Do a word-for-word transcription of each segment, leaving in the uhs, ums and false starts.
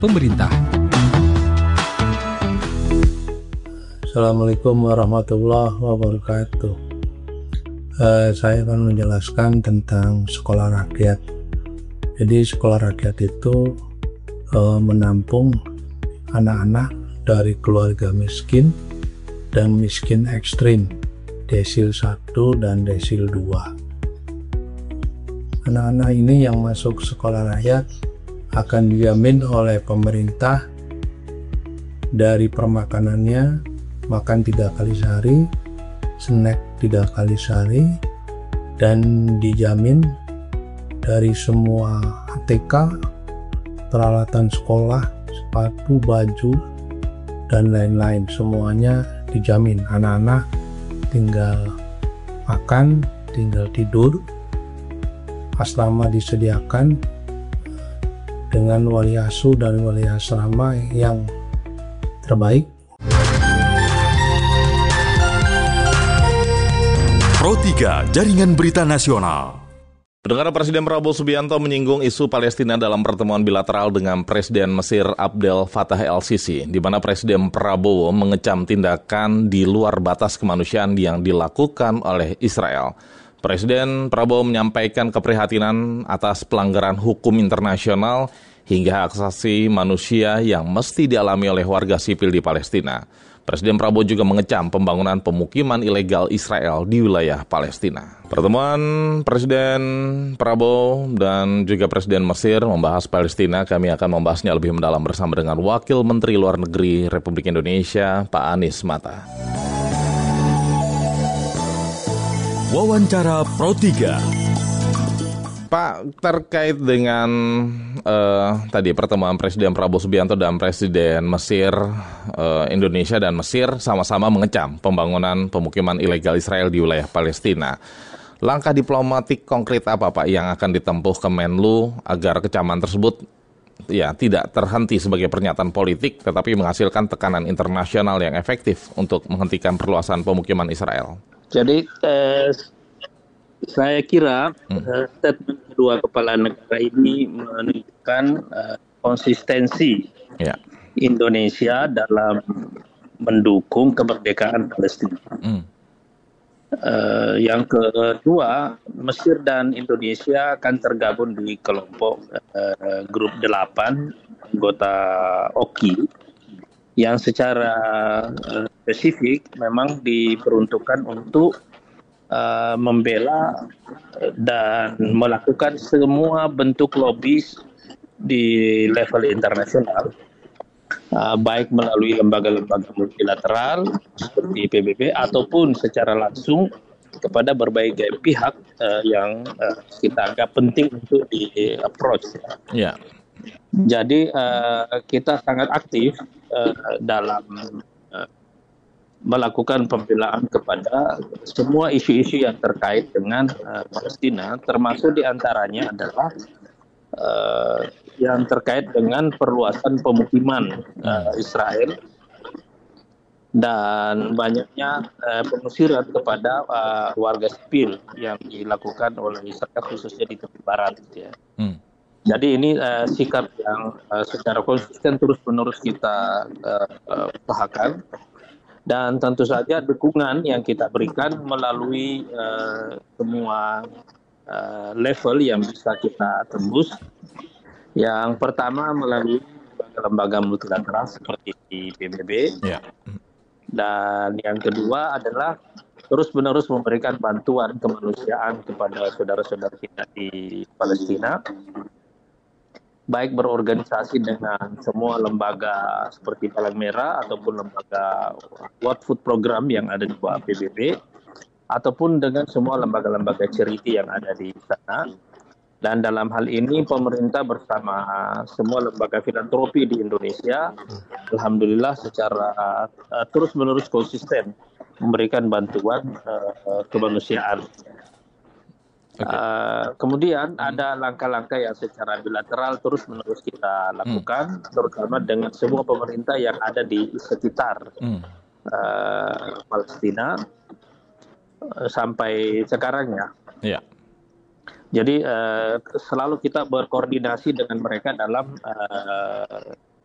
pemerintah. Assalamualaikum warahmatullahi wabarakatuh. Uh, saya akan menjelaskan tentang sekolah rakyat. Jadi sekolah rakyat itu uh, menampung anak-anak dari keluarga miskin dan miskin ekstrim, desil satu dan desil dua. Anak-anak ini yang masuk sekolah rakyat akan dijamin oleh pemerintah dari permakanannya, makan tiga kali sehari, snack tiga kali sehari, dan dijamin dari semua A T K, peralatan sekolah, sepatu, baju, dan lain-lain. Semuanya dijamin. Anak-anak tinggal makan, tinggal tidur. Asrama disediakan dengan wali asuh dan wali asrama yang terbaik. Pro tiga, Jaringan Berita Nasional. Pendengar, Presiden Prabowo Subianto menyinggung isu Palestina dalam pertemuan bilateral dengan Presiden Mesir Abdel Fattah el-Sisi, di mana Presiden Prabowo mengecam tindakan di luar batas kemanusiaan yang dilakukan oleh Israel. Presiden Prabowo menyampaikan keprihatinan atas pelanggaran hukum internasional hingga hak asasi manusia yang mesti dialami oleh warga sipil di Palestina. Presiden Prabowo juga mengecam pembangunan pemukiman ilegal Israel di wilayah Palestina. Pertemuan Presiden Prabowo dan juga Presiden Mesir membahas Palestina. Kami akan membahasnya lebih mendalam bersama dengan Wakil Menteri Luar Negeri Republik Indonesia, Pak Anies Mata. Wawancara Pro tiga. Pak, terkait dengan uh, tadi pertemuan Presiden Prabowo Subianto dan Presiden Mesir, uh, Indonesia dan Mesir sama-sama mengecam pembangunan pemukiman ilegal Israel di wilayah Palestina. Langkah diplomatik konkret apa, Pak, yang akan ditempuh Kemenlu agar kecaman tersebut ya tidak terhenti sebagai pernyataan politik, tetapi menghasilkan tekanan internasional yang efektif untuk menghentikan perluasan pemukiman Israel? Jadi eh, saya kira hmm. uh, statement kedua kepala negara ini menunjukkan uh, konsistensi yeah. Indonesia dalam mendukung kemerdekaan Palestina. Hmm. Uh, yang kedua, Mesir dan Indonesia akan tergabung di kelompok uh, grup delapan anggota O K I yang secara uh, spesifik memang diperuntukkan untuk Uh, membela dan melakukan semua bentuk lobis di level internasional, uh, baik melalui lembaga-lembaga multilateral seperti P B B ataupun secara langsung kepada berbagai pihak uh, yang uh, kita anggap penting untuk di-approach. Yeah. Jadi uh, kita sangat aktif uh, dalam uh, melakukan pembelaan kepada semua isu-isu yang terkait dengan uh, Palestina, termasuk diantaranya adalah uh, yang terkait dengan perluasan pemukiman uh, Israel dan banyaknya uh, pengusiran kepada uh, warga sipil yang dilakukan oleh Israel khususnya di tepi barat. Ya. Hmm. Jadi ini uh, sikap yang uh, secara konsisten terus-menerus kita uh, uh, usahakan. Dan tentu saja dukungan yang kita berikan melalui uh, semua uh, level yang bisa kita tembus. Yang pertama melalui lembaga multilateral seperti di P B B. Yeah. Dan yang kedua adalah terus-menerus memberikan bantuan kemanusiaan kepada saudara-saudara kita di Palestina. Baik berorganisasi dengan semua lembaga seperti Palang Merah ataupun lembaga World Food Program yang ada di bawah P B B, ataupun dengan semua lembaga-lembaga charity yang ada di sana. Dan dalam hal ini pemerintah bersama semua lembaga filantropi di Indonesia, alhamdulillah secara uh, terus-menerus konsisten memberikan bantuan uh, kemanusiaan. Okay. Uh, kemudian ada langkah-langkah yang secara bilateral terus-menerus kita lakukan, hmm. terutama dengan semua pemerintah yang ada di sekitar hmm. uh, Palestina uh, sampai sekarang ya. Yeah. Jadi uh, selalu kita berkoordinasi dengan mereka dalam uh,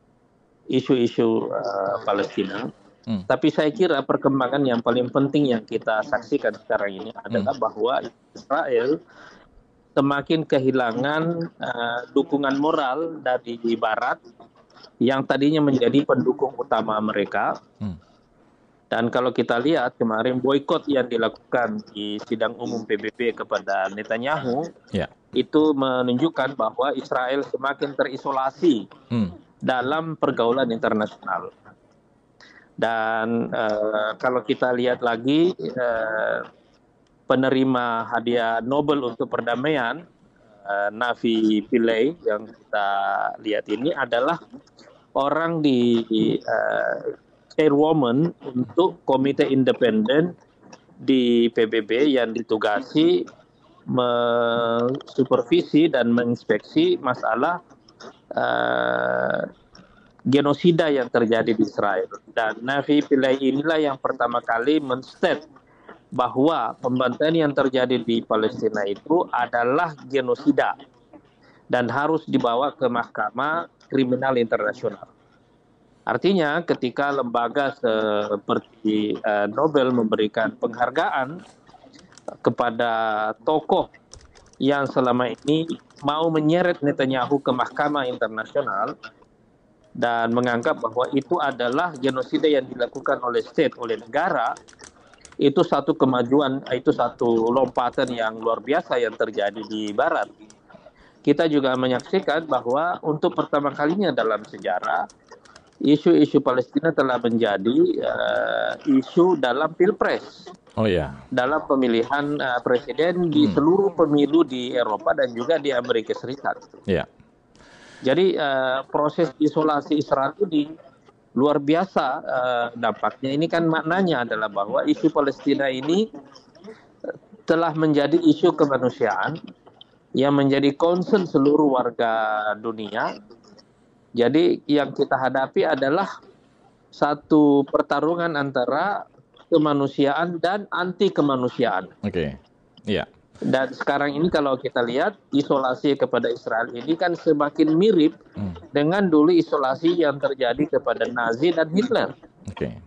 isu-isu uh, Palestina. Hmm. Tapi saya kira perkembangan yang paling penting yang kita saksikan sekarang ini adalah hmm. bahwa Israel semakin kehilangan uh, dukungan moral dari Barat yang tadinya menjadi pendukung utama mereka. Hmm. Dan kalau kita lihat kemarin boikot yang dilakukan di sidang umum P B B kepada Netanyahu, yeah. itu menunjukkan bahwa Israel semakin terisolasi hmm. dalam pergaulan internasional. Dan uh, kalau kita lihat lagi uh, penerima hadiah Nobel untuk perdamaian uh, Navi Pillay yang kita lihat ini adalah orang di uh, chairwoman untuk komite independen di P B B yang ditugasi mensupervisi dan menginspeksi masalah uh, genosida yang terjadi di Israel. Dan Navi Pillay inilah yang pertama kali men-state bahwa pembantaian yang terjadi di Palestina itu adalah genosida dan harus dibawa ke Mahkamah Kriminal Internasional. Artinya ketika lembaga seperti uh, Nobel memberikan penghargaan kepada tokoh yang selama ini mau menyeret Netanyahu ke Mahkamah Internasional dan menganggap bahwa itu adalah genosida yang dilakukan oleh state, oleh negara, itu satu kemajuan, itu satu lompatan yang luar biasa yang terjadi di Barat. Kita juga menyaksikan bahwa untuk pertama kalinya dalam sejarah, isu-isu Palestina telah menjadi uh, isu dalam Pilpres. Oh ya. Dalam pemilihan uh, presiden di hmm. seluruh pemilu di Eropa dan juga di Amerika Serikat. Ya. Jadi uh, proses isolasi Israel ini luar biasa uh, dampaknya. Ini kan maknanya adalah bahwa isu Palestina ini telah menjadi isu kemanusiaan yang menjadi concern seluruh warga dunia. Jadi yang kita hadapi adalah satu pertarungan antara kemanusiaan dan anti kemanusiaan. Oke, okay. Iya. Dan sekarang ini kalau kita lihat isolasi kepada Israel ini kan semakin mirip hmm. dengan dulu isolasi yang terjadi kepada Nazi dan Hitler. Oke. Okay.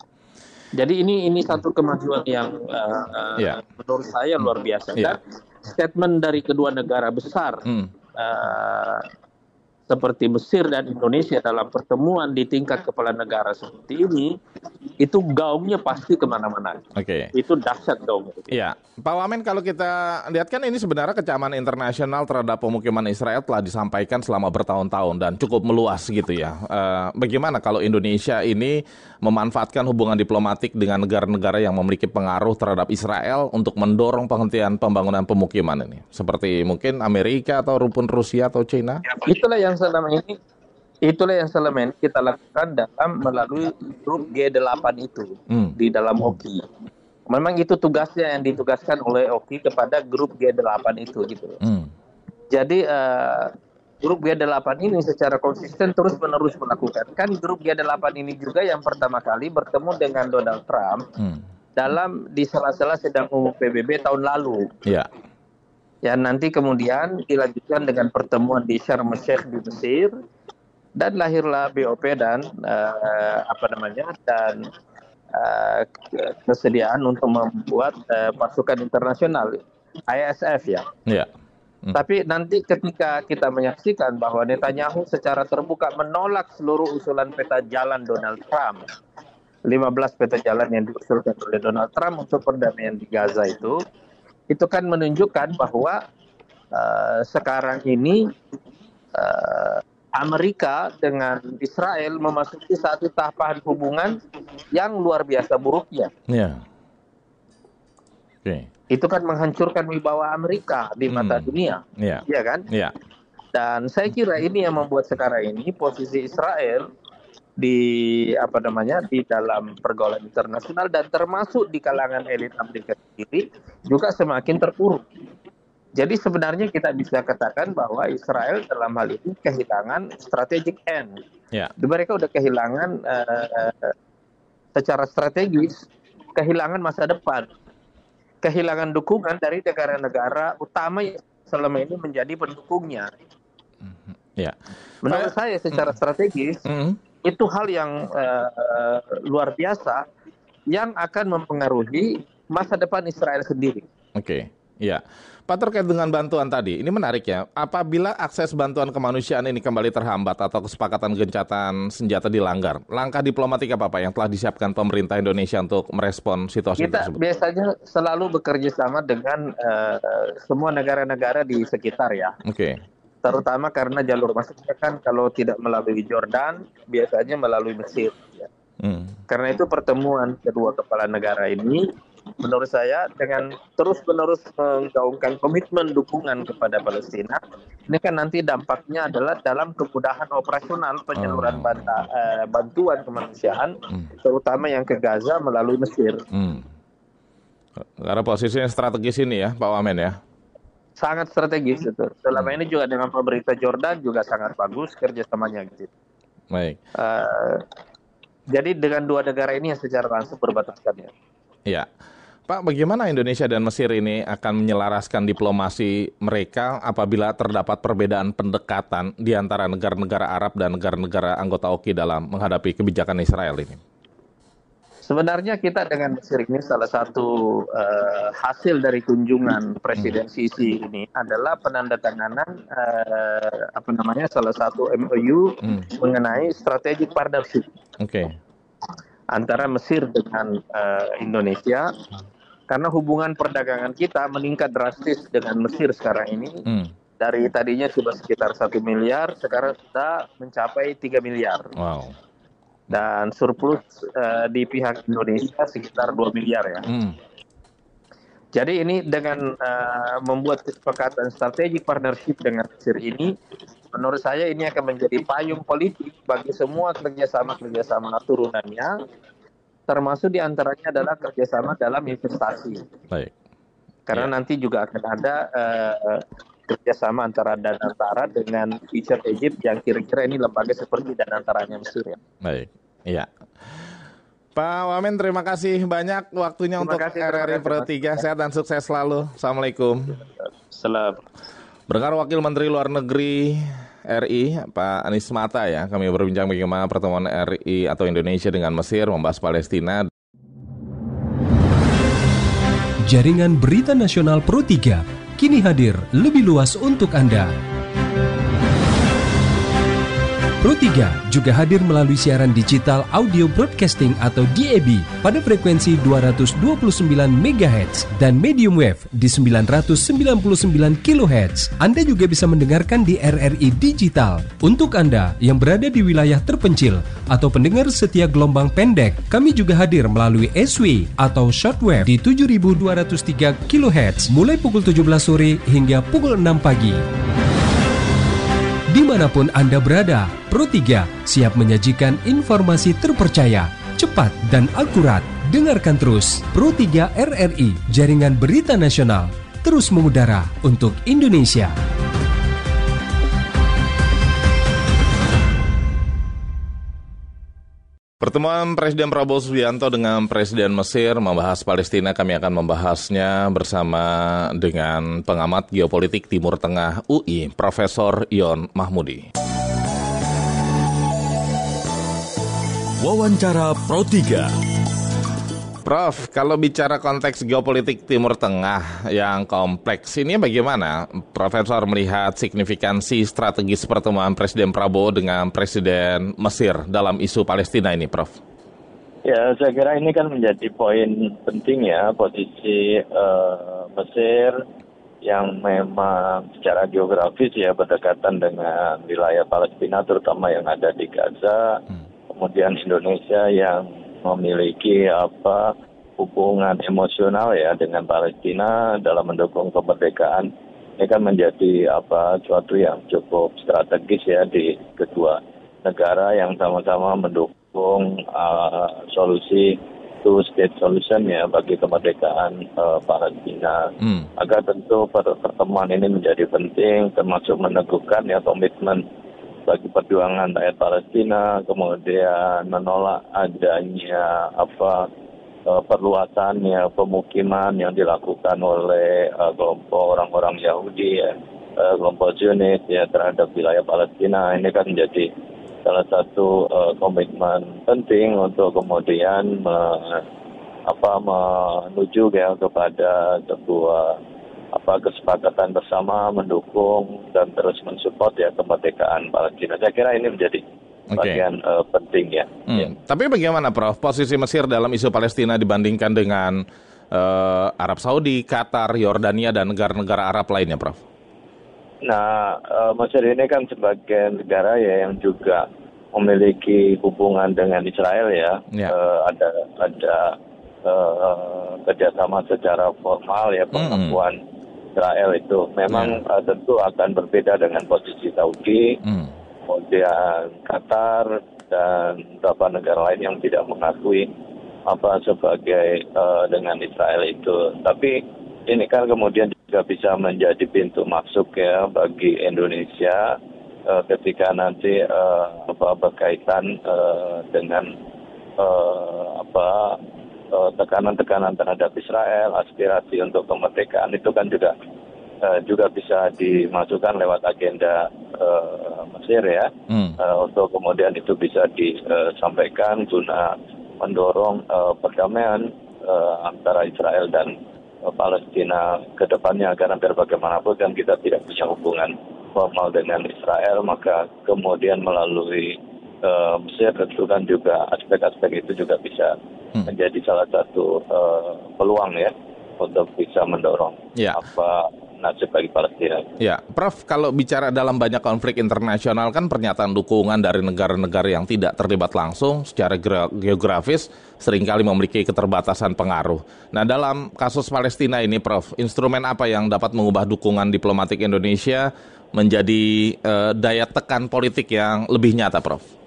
Jadi ini ini satu kemajuan yang uh, yeah. menurut saya luar biasa. Yeah. Dan statement dari kedua negara besar hmm. uh, seperti Mesir dan Indonesia dalam pertemuan di tingkat kepala negara seperti ini, itu gaungnya pasti kemana-mana. Oke. Okay. Itu dahsyat gaungnya. Iya, Pak Wamen, kalau kita lihat kan ini sebenarnya kecaman internasional terhadap pemukiman Israel telah disampaikan selama bertahun-tahun dan cukup meluas gitu ya. Uh, bagaimana kalau Indonesia ini memanfaatkan hubungan diplomatik dengan negara-negara yang memiliki pengaruh terhadap Israel untuk mendorong penghentian pembangunan pemukiman ini, seperti mungkin Amerika atau rupun Rusia atau China? Itulah yang selama ini itulah yang selama ini kita lakukan dalam melalui grup G delapan itu hmm. di dalam O K I. Memang itu tugasnya yang ditugaskan oleh O K I kepada grup G delapan itu gitu. Hmm. Jadi uh, grup G delapan ini secara konsisten terus-menerus melakukan. Kan grup G delapan ini juga yang pertama kali bertemu dengan Donald Trump hmm. dalam di sela-sela sidang umum P B B tahun lalu. Iya. Yeah. Ya nanti kemudian dilanjutkan dengan pertemuan di Sharm el-Sheikh di Mesir dan lahirlah B O P dan uh, apa namanya dan uh, kesediaan untuk membuat uh, pasukan internasional I S F ya. Yeah. Hmm. Tapi nanti ketika kita menyaksikan bahwa Netanyahu secara terbuka menolak seluruh usulan peta jalan Donald Trump, lima belas peta jalan yang diusulkan oleh Donald Trump untuk perdamaian di Gaza itu, itu kan menunjukkan bahwa uh, sekarang ini uh, Amerika dengan Israel memasuki satu tahapan hubungan yang luar biasa buruknya. Yeah. Oke. Okay. Itu kan menghancurkan wibawa Amerika di mata hmm. dunia, yeah. Iya kan? Yeah. Dan saya kira ini yang membuat sekarang ini posisi Israel di apa namanya di dalam pergaulan internasional dan termasuk di kalangan elit Amerika sendiri juga semakin terpuruk. Jadi sebenarnya kita bisa katakan bahwa Israel dalam hal ini kehilangan strategic end. Yeah. Mereka udah kehilangan uh, secara strategis, kehilangan masa depan, kehilangan dukungan dari negara-negara utama yang selama ini menjadi pendukungnya. Mm-hmm. Yeah. Menurut saya secara strategis. Mm-hmm. itu hal yang uh, luar biasa yang akan mempengaruhi masa depan Israel sendiri. Oke, ya. Pak, terkait dengan bantuan tadi, ini menarik ya. Apabila akses bantuan kemanusiaan ini kembali terhambat atau kesepakatan gencatan senjata dilanggar, langkah diplomatik apa Pak yang telah disiapkan pemerintah Indonesia untuk merespon situasi Kita tersebut? Kita biasanya selalu bekerja sama dengan uh, semua negara-negara di sekitar ya. Oke. Terutama karena jalur masuknya kan kalau tidak melalui Jordan, biasanya melalui Mesir. Ya. Hmm. Karena itu pertemuan kedua kepala negara ini, menurut saya dengan terus-menerus menggaungkan komitmen dukungan kepada Palestina, ini kan nanti dampaknya adalah dalam kemudahan operasional penyaluran oh. banta, eh, bantuan kemanusiaan, hmm. terutama yang ke Gaza melalui Mesir. Hmm. Karena posisinya strategis ini ya, Pak Wamen ya? Sangat strategis itu. Selama hmm. ini juga dengan pemerintah Jordan juga sangat bagus kerjasamanya gitu. Baik. Uh, jadi dengan dua negara ini yang secara langsung berbatasan ya. Iya. Pak, bagaimana Indonesia dan Mesir ini akan menyelaraskan diplomasi mereka apabila terdapat perbedaan pendekatan di antara negara-negara Arab dan negara-negara anggota O K I dalam menghadapi kebijakan Israel ini? Sebenarnya kita dengan Mesir ini salah satu uh, hasil dari kunjungan Presiden Sisi ini adalah penandatanganan uh, apa namanya salah satu M O U hmm. mengenai strategic partnership. Oke. Okay. Antara Mesir dengan uh, Indonesia. Karena hubungan perdagangan kita meningkat drastis dengan Mesir sekarang ini. Hmm. Dari tadinya cuma sekitar satu miliar, sekarang sudah mencapai tiga miliar. Wow. Dan surplus uh, di pihak Indonesia sekitar dua miliar ya. Hmm. Jadi ini dengan uh, membuat kesepakatan strategic partnership dengan Mesir ini, menurut saya ini akan menjadi payung politik bagi semua kerjasama-kerjasama turunannya, termasuk diantaranya adalah kerjasama dalam investasi. Baik. Karena ya. nanti juga akan ada uh, kerjasama antara Danantara dengan Future Egypt yang kira-kira ini lembaga seperti Danantaranya Mesir ya. Baik, iya. Pak Wamen, terima kasih banyak waktunya terima untuk kasih, R R I Pro tiga. Sehat dan sukses selalu. Assalamualaikum. Salam. Berkar Wakil Menteri Luar Negeri R I, Pak Anies Mata ya, kami berbincang bagaimana pertemuan R I atau Indonesia dengan Mesir membahas Palestina. Jaringan Berita Nasional Pro tiga kini hadir lebih luas untuk Anda. Pro tiga juga hadir melalui siaran digital audio broadcasting atau D A B pada frekuensi dua ratus dua puluh sembilan megahertz dan medium wave di sembilan ratus sembilan puluh sembilan kilohertz. Anda juga bisa mendengarkan di R R I Digital. Untuk Anda yang berada di wilayah terpencil atau pendengar setia gelombang pendek, kami juga hadir melalui S W atau shortwave di tujuh ribu dua ratus tiga kilohertz mulai pukul tujuh belas sore hingga pukul enam pagi. Dimanapun Anda berada, Pro tiga siap menyajikan informasi terpercaya, cepat, dan akurat. Dengarkan terus Pro tiga R R I, Jaringan Berita Nasional, terus mengudara untuk Indonesia. Pertemuan Presiden Prabowo Subianto dengan Presiden Mesir membahas Palestina. Kami akan membahasnya bersama dengan pengamat geopolitik Timur Tengah U I, Profesor Yon Mahmudi. Wawancara Pro tiga. Prof, kalau bicara konteks geopolitik Timur Tengah yang kompleks ini bagaimana Profesor melihat signifikansi strategis pertemuan Presiden Prabowo dengan Presiden Mesir dalam isu Palestina ini, Prof? Ya, saya kira ini kan menjadi poin penting ya, posisi uh, Mesir yang memang secara geografis ya berdekatan dengan wilayah Palestina, terutama yang ada di Gaza, hmm. kemudian Indonesia yang memiliki apa hubungan emosional ya dengan Palestina dalam mendukung kemerdekaan. Ini kan menjadi apa suatu yang cukup strategis ya di kedua negara yang sama-sama mendukung uh, solusi two state solution ya bagi kemerdekaan uh, Palestina. Hmm. Maka tentu pertemuan ini menjadi penting, termasuk meneguhkan ya komitmen bagi perjuangan rakyat Palestina, kemudian menolak adanya apa uh, perluasannya pemukiman yang dilakukan oleh uh, kelompok orang-orang Yahudi, ya, uh, kelompok Zionis ya terhadap wilayah Palestina. Ini kan menjadi salah satu uh, komitmen penting untuk kemudian me, apa menuju ya kepada sebuah apa kesepakatan bersama mendukung dan terus mensupport ya kemerdekaan Palestina. Saya kira ini menjadi bagian okay. uh, penting ya. Hmm. ya. Tapi bagaimana Prof posisi Mesir dalam isu Palestina dibandingkan dengan uh, Arab Saudi, Qatar, Yordania dan negara-negara Arab lainnya, Prof? Nah, uh, Mesir ini kan sebagai negara ya yang juga memiliki hubungan dengan Israel ya. ya. Uh, ada ada uh, kerjasama secara formal ya pengakuan hmm. Israel itu memang ya. uh, tentu akan berbeda dengan posisi Saudi. Hmm. Kemudian Qatar dan beberapa negara lain yang tidak mengakui apa sebagai uh, dengan Israel itu. Tapi ini kan kemudian juga bisa menjadi pintu masuk ya bagi Indonesia uh, ketika nanti uh, apa berkaitan uh, dengan uh, apa uh, tekanan-tekanan terhadap Israel, aspirasi untuk kemerdekaan itu kan juga Uh, juga bisa dimasukkan lewat agenda uh, Mesir ya, hmm. uh, untuk kemudian itu bisa disampaikan guna mendorong uh, perdamaian uh, antara Israel dan uh, Palestina ke depannya, karena biar bagaimanapun kan kita tidak punya hubungan formal dengan Israel, maka kemudian melalui uh, Mesir tentu kan juga aspek-aspek itu juga bisa hmm. menjadi salah satu uh, peluang ya untuk bisa mendorong ya. apa nasib bagi Palestina. Ya, Prof, kalau bicara dalam banyak konflik internasional kan pernyataan dukungan dari negara-negara yang tidak terlibat langsung secara geografis seringkali memiliki keterbatasan pengaruh. Nah, dalam kasus Palestina ini, Prof, instrumen apa yang dapat mengubah dukungan diplomatik Indonesia menjadi eh, daya tekan politik yang lebih nyata, Prof?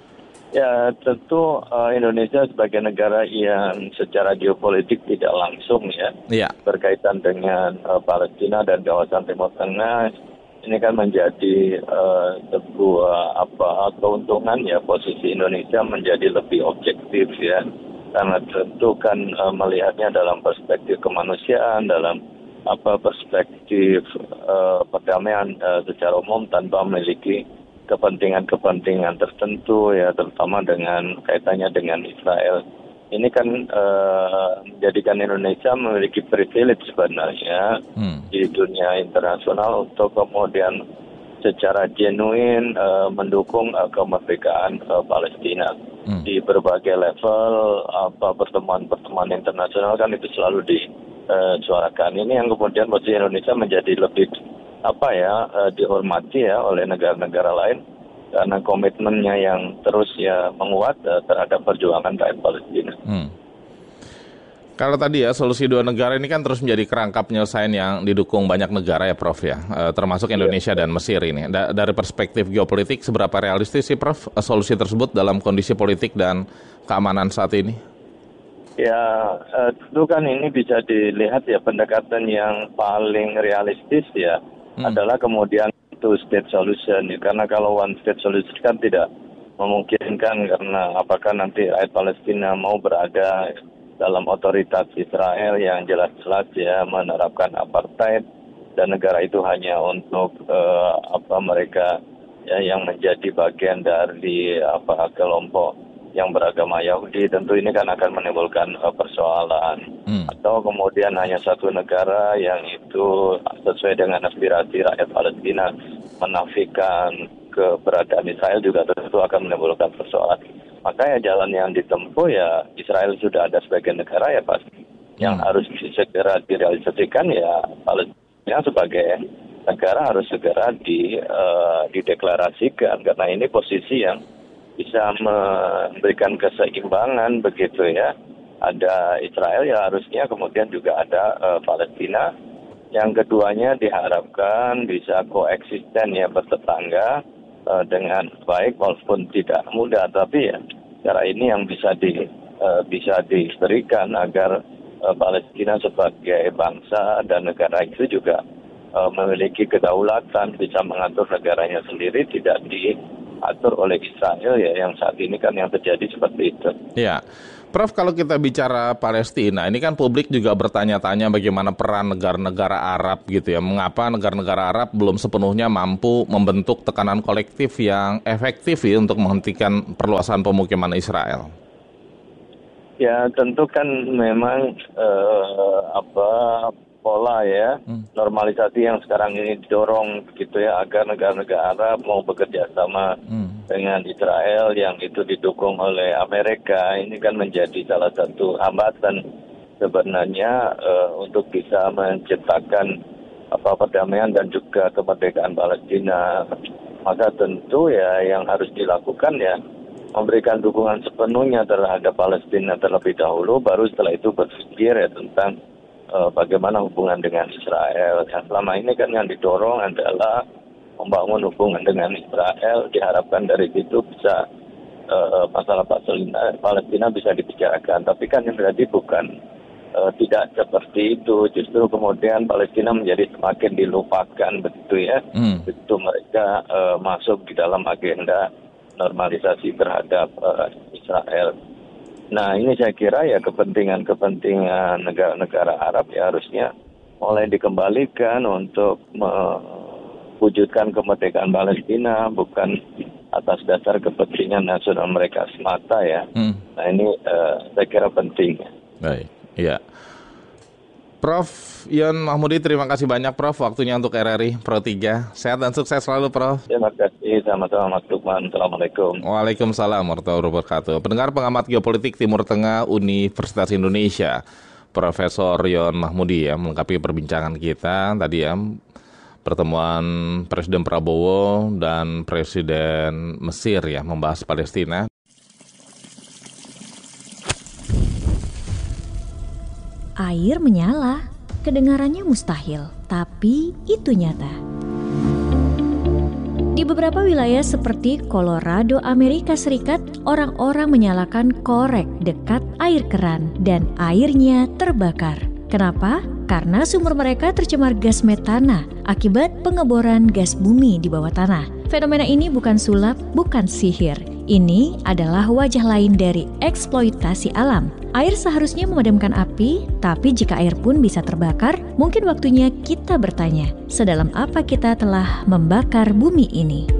Ya, tentu uh, Indonesia sebagai negara yang secara geopolitik tidak langsung ya, ya. berkaitan dengan uh, Palestina dan kawasan Timur Tengah, ini kan menjadi uh, sebuah apa keuntungan ya posisi Indonesia menjadi lebih objektif ya, karena tentu kan uh, melihatnya dalam perspektif kemanusiaan, dalam apa perspektif uh, perdamaian uh, secara umum tanpa memiliki kepentingan-kepentingan tertentu ya, terutama dengan kaitannya dengan Israel. Ini kan uh, menjadikan Indonesia memiliki privilege sebenarnya hmm. di dunia internasional untuk kemudian secara genuine uh, mendukung uh, kemerdekaan uh, Palestina hmm. di berbagai level. Apa pertemuan-pertemuan internasional kan itu selalu disuarakan. Ini yang kemudian posisi Indonesia menjadi lebih apa ya uh, dihormati ya oleh negara-negara lain karena komitmennya yang terus ya menguat uh, terhadap perjuangan rakyat Palestina. Hmm. Kalau tadi ya solusi dua negara ini kan terus menjadi kerangka penyelesaian yang didukung banyak negara ya, Prof ya, uh, termasuk Indonesia yeah. dan Mesir ini. Da- dari perspektif geopolitik seberapa realistis sih, Prof, uh, solusi tersebut dalam kondisi politik dan keamanan saat ini? Ya, uh, tentu kan ini bisa dilihat ya pendekatan yang paling realistis ya. Hmm. adalah kemudian two state solution ya. Karena kalau one state solution kan tidak memungkinkan, karena apakah nanti rakyat Palestina mau berada dalam otoritas Israel yang jelas-jelas ya menerapkan apartheid dan negara itu hanya untuk uh, apa mereka ya yang menjadi bagian dari apa kelompok yang beragama Yahudi, tentu ini kan akan menimbulkan uh, persoalan. Hmm. Atau kemudian hanya satu negara yang itu sesuai dengan aspirasi rakyat Palestina menafikan keberadaan Israel juga tentu akan menimbulkan persoalan. Makanya jalan yang ditempuh ya Israel sudah ada sebagai negara ya pasti. Hmm. Yang harus segera direalisasikan ya Palestina sebagai negara harus segera di, uh, dideklarasikan, karena ini posisi yang bisa memberikan keseimbangan begitu ya. Ada Israel ya harusnya kemudian juga ada uh, Palestina. Yang keduanya diharapkan bisa koeksisten ya bertetangga uh, dengan baik walaupun tidak mudah, tapi ya cara ini yang bisa di uh, bisa diberikan agar uh, Palestina sebagai bangsa dan negara itu juga uh, memiliki kedaulatan, bisa mengatur negaranya sendiri, tidak di diatur oleh Israel ya, yang saat ini kan yang terjadi seperti itu. Ya, Prof, kalau kita bicara Palestina, ini kan publik juga bertanya-tanya bagaimana peran negara-negara Arab gitu ya. Mengapa negara-negara Arab belum sepenuhnya mampu membentuk tekanan kolektif yang efektif ya untuk menghentikan perluasan pemukiman Israel? Ya, tentu kan memang eh, apa pola ya, hmm. normalisasi yang sekarang ini didorong gitu ya, agar negara-negara Arab mau bekerja sama hmm. dengan Israel yang itu didukung oleh Amerika. Ini kan menjadi salah satu hambatan sebenarnya uh, untuk bisa menciptakan apa perdamaian dan juga kemerdekaan Palestina. Maka tentu ya yang harus dilakukan ya memberikan dukungan sepenuhnya terhadap Palestina terlebih dahulu, baru setelah itu berpikir ya tentang uh, bagaimana hubungan dengan Israel. Yang selama ini kan yang didorong adalah membangun hubungan dengan Israel, diharapkan dari situ bisa uh, masalah Palestina, Palestina bisa dibicarakan. Tapi kan yang terjadi bukan uh, tidak seperti itu, justru kemudian Palestina menjadi semakin dilupakan begitu ya, hmm. begitu mereka uh, masuk di dalam agenda normalisasi terhadap uh, Israel. Nah ini saya kira ya kepentingan-kepentingan negara-negara Arab ya harusnya mulai dikembalikan untuk mewujudkan kemerdekaan Palestina, bukan atas dasar kepentingan nasional mereka semata ya. Hmm. Nah ini uh, saya kira penting. Baik, iya. Prof Yon Mahmudi, terima kasih banyak Prof waktunya untuk R R I Pro tiga. Sehat dan sukses selalu Prof. Terima kasih, sama-sama Mas Lukman. Assalamualaikum. Waalaikumsalam warahmatullahi wabarakatuh. Pendengar pengamat geopolitik Timur Tengah Universitas Indonesia, Profesor Yon Mahmudi ya, melengkapi perbincangan kita tadi ya, pertemuan Presiden Prabowo dan Presiden Mesir ya, membahas Palestina. Air menyala, kedengarannya mustahil, tapi itu nyata. Di beberapa wilayah seperti Colorado, Amerika Serikat, orang-orang menyalakan korek dekat air keran dan airnya terbakar. Kenapa? Karena sumur mereka tercemar gas metana akibat pengeboran gas bumi di bawah tanah. Fenomena ini bukan sulap, bukan sihir. Ini adalah wajah lain dari eksploitasi alam. Air seharusnya memadamkan api, tapi jika air pun bisa terbakar, mungkin waktunya kita bertanya, sedalam apa kita telah membakar bumi ini?